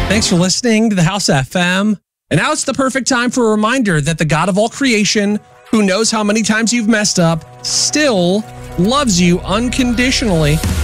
Thanks for listening to the House FM. And now it's the perfect time for a reminder that the God of all creation, who knows how many times you've messed up, still loves you unconditionally.